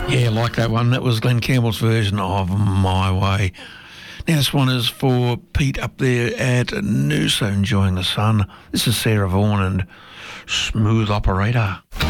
Yeah, like that one. That was Glenn Campbell's version of My Way. Now this one is for Pete up there at Noosa enjoying the sun. This is Sarah Vaughan and Smooth Operator.